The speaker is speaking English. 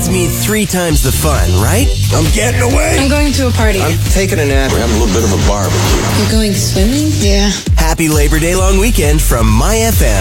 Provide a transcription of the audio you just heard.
weekends mean 3 times the fun, right? I'm getting away. I'm going to a party. I'm taking a nap. We're having a little bit of a barbecue. You're going swimming? Yeah. Happy Labor Day long weekend from My FM.